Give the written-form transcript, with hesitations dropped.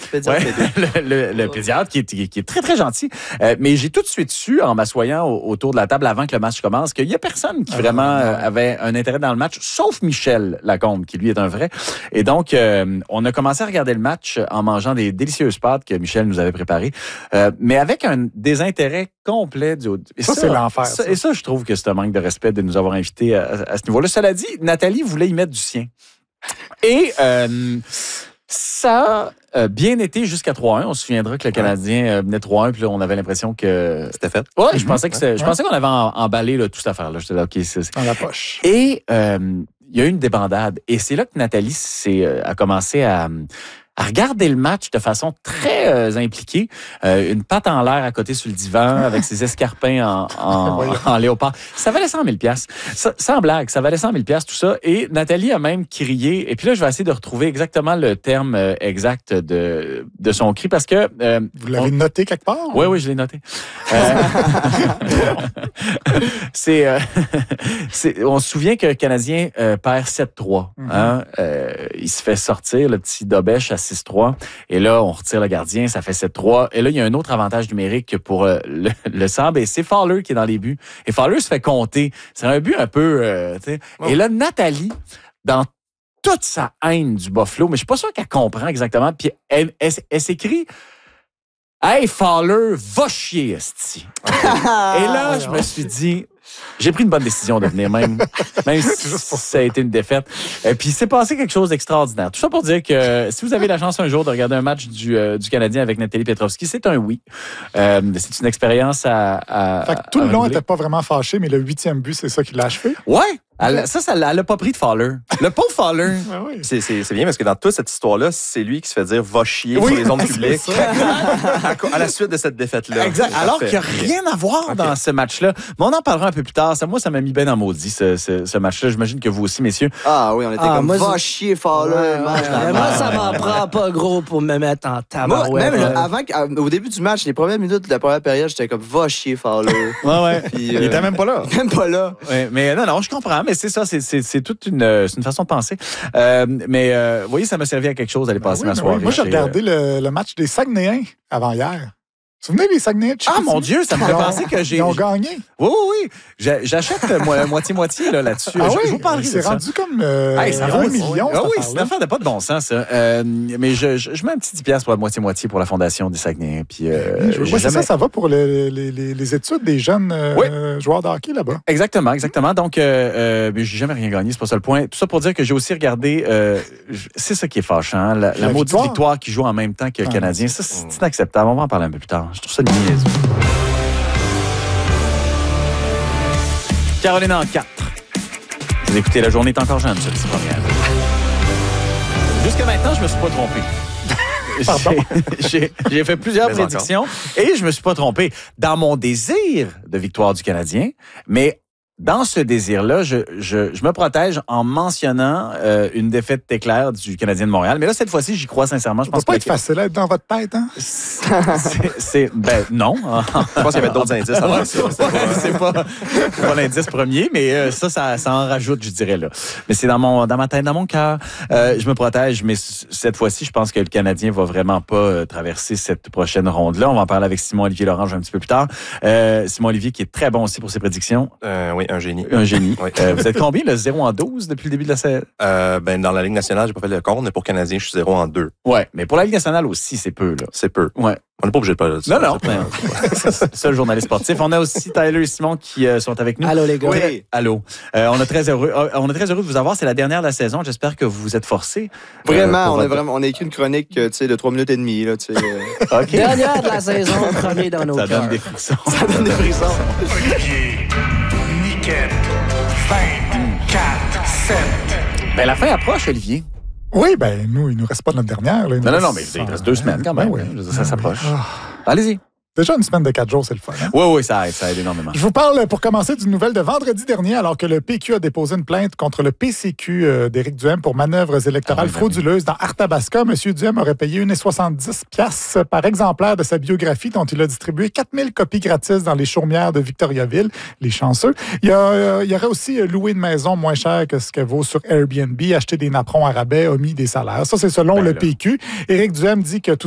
pédiatre. Le pédiatre qui est très, très gentil. Mais j'ai tout de suite su, en m'assoyant autour de la table avant que le match commence, qu'il n'y a personne qui vraiment avait un intérêt dans le match, sauf Michel Lacombe, qui lui est un vrai. Et donc, on a commencé à regarder le match en mangeant des délicieuses pâtes que Michel nous avait préparées, mais avec un désintérêt complet du haut. Ça, c'est l'enfer. Et ça, je trouve que c'est un manque de respect de nous avoir invités à ce niveau-là. Cela dit, Nathalie voulait y mettre du sien. Et ça a bien été jusqu'à 3-1. On se souviendra que le Canadien menait 3-1, puis là, on avait l'impression que... C'était fait. Oui, je pensais qu'on avait emballé là, toute cette affaire-là. J'étais là, OK, c'est... Dans la poche. Et il y a eu une débandade. Et c'est là que Nathalie a commencé à regarder le match de façon très impliquée. Une patte en l'air à côté sur le divan avec ses escarpins en léopard. Ça valait 100 000 $. Sans blague, ça valait 100 000 $ tout ça. Et Nathalie a même crié. Et puis là, je vais essayer de retrouver exactement le terme exact de son cri parce que... Vous l'avez noté quelque part? Oui, je l'ai noté. On se souvient que le Canadien perd 7-3. Hein? Il se fait sortir le petit Dobèche à 6-3. Et là, on retire le gardien, ça fait 7-3. Et là, il y a un autre avantage numérique pour le Samb, et c'est Fowler qui est dans les buts. Et Fowler se fait compter. C'est un but un peu... Et là, Nathalie, dans toute sa haine du Buffalo, mais je suis pas sûr qu'elle comprend exactement, puis elle s'écrit... Hey, Fowler, va chier, esti. Et là, je me suis dit... J'ai pris une bonne décision de venir, même si ça a été une défaite. Et puis, il s'est passé quelque chose d'extraordinaire. Tout ça pour dire que si vous avez la chance un jour de regarder un match du Canadien avec Nathalie Pietrowski, c'est un oui. C'est une expérience à fait que tout le long, elle n'était pas vraiment fâchée, mais le 8e but, c'est ça qui l'a achevé? Ouais! Elle n'a pas pris de Fowler. Le pauvre Fowler. Ah oui. C'est bien parce que dans toute cette histoire-là, c'est lui qui se fait dire va chier sur les ondes publiques à la suite de cette défaite-là. Exact. Alors qu'il n'y a rien à voir dans ce match-là. Mais on en parlera un peu plus tard. Moi, ça m'a mis bien en maudit, ce match-là. J'imagine que vous aussi, messieurs. Ah oui, on était comme va chier Fowler. Moi, ça m'en prend pas gros pour me mettre en tabarouette. Même au début du match, les premières minutes de la première période, j'étais comme va chier Fowler. Ouais. Puis, il était même pas là. Même pas là. Ouais, mais non, je comprends. Mais c'est ça, c'est toute une façon de penser. Mais vous voyez, ça m'a servi à quelque chose d'aller passer ma soirée. Moi, j'ai regardé le match des Saguenayens avant hier. Vous vous souvenez des Saguenayens de Chicoutimi? Ah, mon Dieu, ça me fait penser que j'ai... Ils ont gagné. Oui. J'achète moitié-moitié là-dessus. Ah je vous parlerai de ça. C'est rendu comme 1 million. Ah oui, c'est une affaire de pas de bon sens, ça. Mais je mets un petit 10$ pour la moitié-moitié pour la Fondation des Saguenayens. Puis, ça va pour les études des jeunes joueurs de hockey là-bas. Exactement. Donc, mais j'ai jamais rien gagné, c'est pas ça le point. Tout ça pour dire que j'ai aussi regardé... c'est ça qui est fâchant, la maudite victoire qui joue en même temps que le Canadien. Ça, c'est inacceptable. On va en parler un peu plus tard. Je trouve ça niaiseux. Caroline en 4. Vous écoutez, la journée est encore jeune, cette première. Jusqu'à maintenant, je me suis pas trompé. J'ai fait plusieurs prédictions et je me suis pas trompé. Dans mon désir de victoire du Canadien, mais dans ce désir-là, je me protège en mentionnant une défaite éclair du Canadien de Montréal. Mais là, cette fois-ci, j'y crois sincièrement. Ça ne va pas être facile à être dans votre tête, hein? Non. Je pense qu'il y avait d'autres indices. C'est pas l'indice premier, mais ça en rajoute, je dirais, là. Mais c'est dans ma tête, dans mon cœur. Je me protège, mais cette fois-ci, je pense que le Canadien va vraiment pas traverser cette prochaine ronde-là. On va en parler avec Simon-Olivier Lorange un petit peu plus tard. Simon-Olivier qui est très bon aussi pour ses prédictions. Oui. Un génie. Oui. Vous êtes combien, le 0-12 depuis le début de la saison? Dans la Ligue nationale, j'ai pas fait le compte, mais pour Canadien, je suis 0-2. Oui, mais pour la Ligue nationale aussi, c'est peu, là. C'est peu. Ouais. On n'est pas obligé de parler de ça. Non. C'est seul journaliste sportif. On a aussi Tyler et Simon qui sont avec nous. Allô, les gars. Oui. Allô. On est très heureux de vous avoir. C'est la dernière de la saison. J'espère que vous vous êtes forcés. Vraiment, on a écrit une chronique de 3 minutes et demie. Là, okay. Dernière de la saison, premier dans nos cœurs. Ça donne des frissons. Olivier, Niquette, 24-7. Ben, la fin approche, Olivier. Oui, il nous reste pas notre dernière. Là. Non, mais il reste 2 semaines quand même. Oui. Ça s'approche. Allez-y. Déjà, une semaine de 4 jours, c'est le fun. Hein? Oui, ça aide énormément. Je vous parle, pour commencer, d'une nouvelle de vendredi dernier, alors que le PQ a déposé une plainte contre le PCQ d'Éric Duhem pour manœuvres électorales frauduleuses dans Arthabasca. M. Duhem aurait payé 1,70$ par exemplaire de sa biographie, dont il a distribué 4000 copies gratis dans les chaumières de Victoriaville, les chanceux. Il aurait aussi loué une maison moins chère que ce qu'elle vaut sur Airbnb, acheté des napperons à rabais, omis des salaires. Ça, c'est selon le PQ. Éric Duhem dit que tout